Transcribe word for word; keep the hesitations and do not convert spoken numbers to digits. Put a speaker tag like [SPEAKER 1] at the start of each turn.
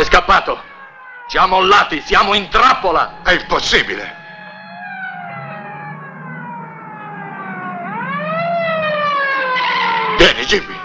[SPEAKER 1] È scappato. Ci ha mollati, siamo in trappola.
[SPEAKER 2] È impossibile. Vieni, Jimmy.